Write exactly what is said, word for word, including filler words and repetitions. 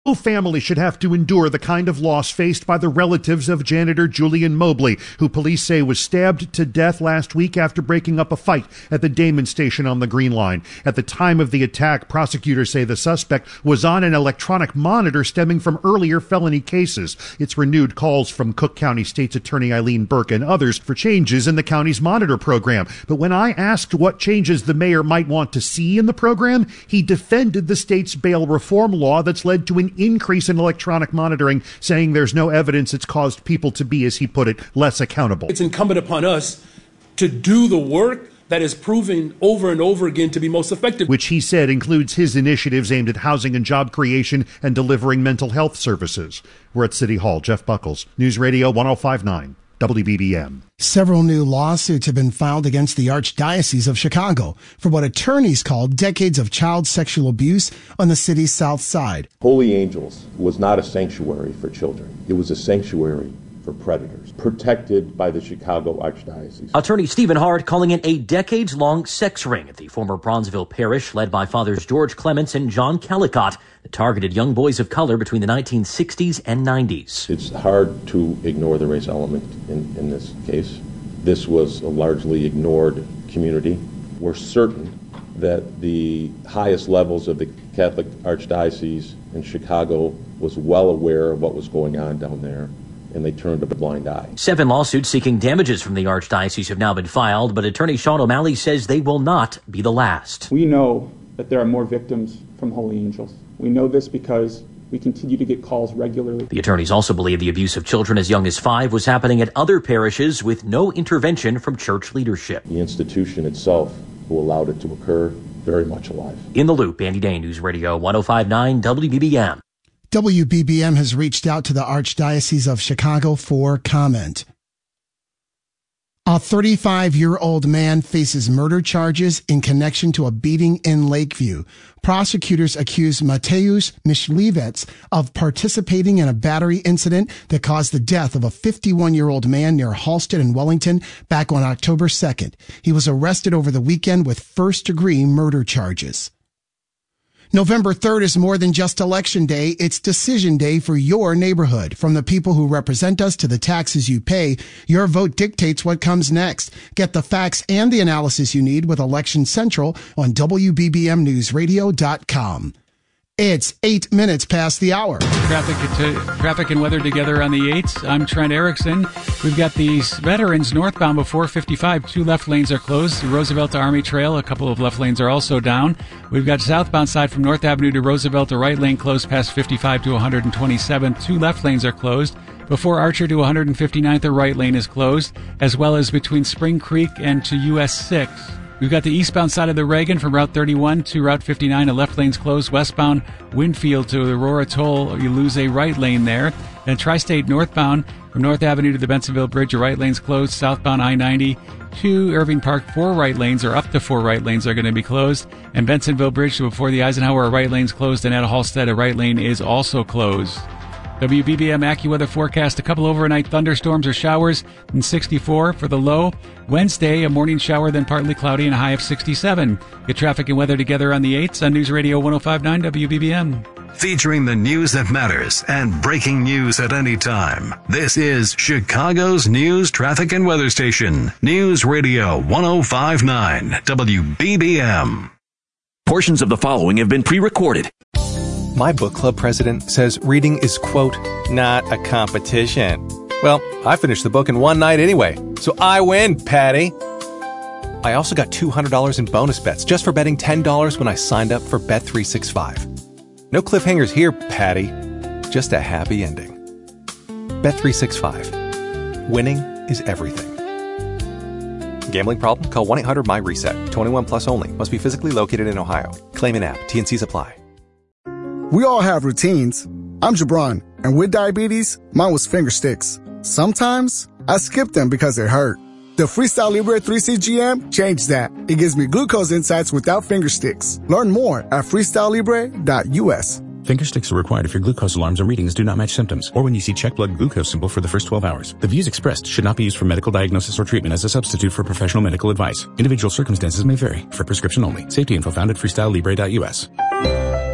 No family should have to endure the kind of loss faced by the relatives of janitor Julian Mobley, who police say was stabbed to death last week after breaking up a fight at the Damon station on the Green Line. At the time of the attack, prosecutors say the suspect was on an electronic monitor stemming from earlier felony cases. It's renewed calls from Cook County State's Attorney Eileen Burke and others for changes in the county's monitor program. But when I asked what changes the mayor might want to see in the program, he defended the state's bail reform law that's led to an increase in electronic monitoring, saying there's no evidence it's caused people to be, as he put it, less accountable. It's incumbent upon us to do the work that is proven over and over again to be most effective. Which he said includes his initiatives aimed at housing and job creation and delivering mental health services. We're at City Hall. Jeff Buckles, News Radio one oh five point nine. W B B M. Several new lawsuits have been filed against the Archdiocese of Chicago for what attorneys call decades of child sexual abuse on the city's south side. Holy Angels was not a sanctuary for children. It was a sanctuary for predators, protected by the Chicago Archdiocese. Attorney Stephen Hart calling it a decades-long sex ring at the former Bronzeville parish led by Fathers George Clements and John Kellicott that targeted young boys of color between the nineteen sixties and nineties. It's hard to ignore the race element in, in this case. This was a largely ignored community. We're certain that the highest levels of the Catholic Archdiocese in Chicago was well aware of what was going on down there, and they turned a blind eye. Seven lawsuits seeking damages from the Archdiocese have now been filed, but attorney Sean O'Malley says they will not be the last. We know that there are more victims from Holy Angels. We know this because we continue to get calls regularly. The attorneys also believe the abuse of children as young as five was happening at other parishes with no intervention from church leadership. The institution itself who allowed it to occur, very much alive. In the Loop, Andy Day, News Radio one oh five point nine W B B M. W B B M has reached out to the Archdiocese of Chicago for comment. A thirty-five-year-old man faces murder charges in connection to a beating in Lakeview. Prosecutors accuse Mateusz Myśliwec of participating in a battery incident that caused the death of a fifty-one-year-old man near Halsted and Wellington back on October second. He was arrested over the weekend with first-degree murder charges. November third is more than just election day. It's decision day for your neighborhood. From the people who represent us to the taxes you pay, your vote dictates what comes next. Get the facts and the analysis you need with Election Central on W B B M news radio dot com. It's eight minutes past the hour. Traffic, to, traffic and weather together on the eights. I'm Trent Erickson. We've got these veterans northbound before fifty-five. Two left lanes are closed. The Roosevelt to Army Trail, a couple of left lanes are also down. We've got southbound side from North Avenue to Roosevelt, a right lane closed past fifty-five to one twenty-seventh. Two left lanes are closed. Before Archer to one fifty-ninth, a right lane is closed, as well as between Spring Creek and to U S six. We've got the eastbound side of the Reagan from Route thirty-one to Route fifty-nine. A left lane's closed. Westbound Winfield to the Aurora Toll, you lose a right lane there. And Tri-State northbound from North Avenue to the Bensonville Bridge, a right lane's closed. Southbound I ninety to Irving Park, four right lanes, or up to four right lanes, are going to be closed. And Bensonville Bridge to before the Eisenhower, a right lane's closed. And at Halstead, a right lane is also closed. W B B M AccuWeather forecast, a couple overnight thunderstorms or showers in sixty-four for the low. Wednesday, a morning shower, then partly cloudy and a high of sixty-seven. Get traffic and weather together on the eights on News Radio one oh five point nine W B B M. Featuring the news that matters and breaking news at any time. This is Chicago's news, traffic, and weather station. News Radio one oh five point nine W B B M. Portions of the following have been pre-recorded. My book club president says reading is, quote, not a competition. Well, I finished the book in one night anyway, so I win, Patty. I also got two hundred dollars in bonus bets just for betting ten dollars when I signed up for Bet three sixty-five. No cliffhangers here, Patty. Just a happy ending. Bet three sixty-five. Winning is everything. Gambling problem? Call one eight hundred M Y reset. twenty-one plus only. Must be physically located in Ohio. Claim in app. T N Cs apply. We all have routines. I'm Jabron, and with diabetes, mine was finger sticks. Sometimes I skip them because it hurt. The Freestyle Libre three C G M changed that. It gives me glucose insights without finger sticks. Learn more at freestyle libre dot U S. Finger sticks are required if your glucose alarms or readings do not match symptoms, or when you see check blood glucose symbol for the first twelve hours. The views expressed should not be used for medical diagnosis or treatment as a substitute for professional medical advice. Individual circumstances may vary. For prescription only. Safety info found at freestyle libre dot U S.